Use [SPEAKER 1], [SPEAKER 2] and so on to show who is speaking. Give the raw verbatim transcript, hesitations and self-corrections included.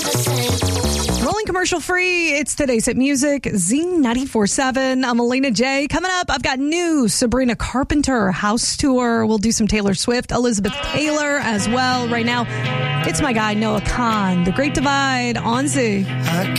[SPEAKER 1] Rolling commercial free. It's today's hit music. Z ninety-four point seven. I'm Alina J. Coming up, I've got new Sabrina Carpenter house tour. We'll do some Taylor Swift, Elizabeth Taylor as well. Right now, it's my guy Noah Khan. The Great Divide on Z.
[SPEAKER 2] I